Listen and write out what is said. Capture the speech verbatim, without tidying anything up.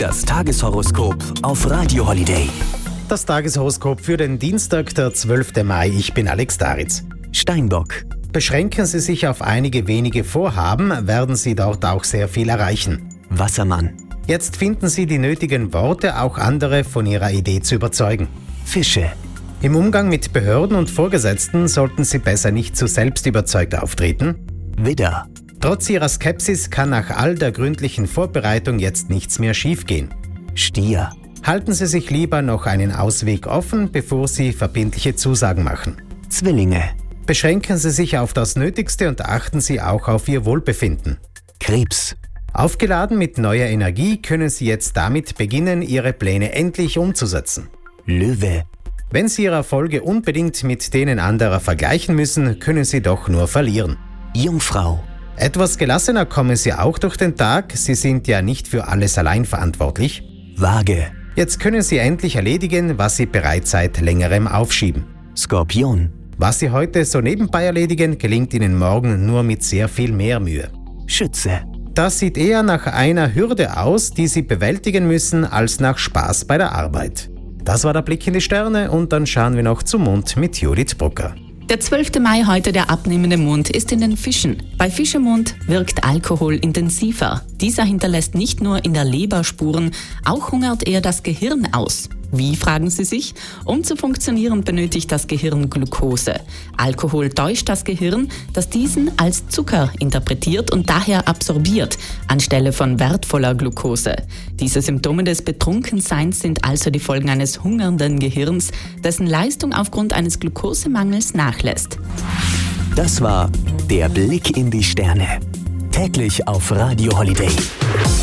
Das Tageshoroskop auf Radio Holiday. Das Tageshoroskop für den Dienstag, der zwölften Mai. Ich bin Alex Daritz. Steinbock. Beschränken Sie sich auf einige wenige Vorhaben, werden Sie dort auch sehr viel erreichen. Wassermann. Jetzt finden Sie die nötigen Worte, auch andere von Ihrer Idee zu überzeugen. Fische. Im Umgang mit Behörden und Vorgesetzten sollten Sie besser nicht zu selbstüberzeugt auftreten. Widder. Trotz Ihrer Skepsis kann nach all der gründlichen Vorbereitung jetzt nichts mehr schiefgehen. Stier. Halten Sie sich lieber noch einen Ausweg offen, bevor Sie verbindliche Zusagen machen. Zwillinge. Beschränken Sie sich auf das Nötigste und achten Sie auch auf Ihr Wohlbefinden. Krebs. Aufgeladen mit neuer Energie können Sie jetzt damit beginnen, Ihre Pläne endlich umzusetzen. Löwe. Wenn Sie Ihre Erfolge unbedingt mit denen anderer vergleichen müssen, können Sie doch nur verlieren. Jungfrau. Etwas gelassener kommen Sie auch durch den Tag, Sie sind ja nicht für alles allein verantwortlich. Waage. Jetzt können Sie endlich erledigen, was Sie bereits seit längerem aufschieben. Skorpion. Was Sie heute so nebenbei erledigen, gelingt Ihnen morgen nur mit sehr viel mehr Mühe. Schütze. Das sieht eher nach einer Hürde aus, die Sie bewältigen müssen, als nach Spaß bei der Arbeit. Das war der Blick in die Sterne und dann schauen wir noch zum Mond mit Judith Brucker. Der zwölfte Mai, heute der abnehmende Mond, ist in den Fischen. Bei Fischemond wirkt Alkohol intensiver. Dieser hinterlässt nicht nur in der Leber Spuren, auch hungert er das Gehirn aus. Wie, fragen Sie sich? Um zu funktionieren, benötigt das Gehirn Glucose. Alkohol täuscht das Gehirn, das diesen als Zucker interpretiert und daher absorbiert, anstelle von wertvoller Glucose. Diese Symptome des Betrunkenseins sind also die Folgen eines hungernden Gehirns, dessen Leistung aufgrund eines Glucosemangels nachlässt. Das war der Blick in die Sterne. Täglich auf Radio Holiday.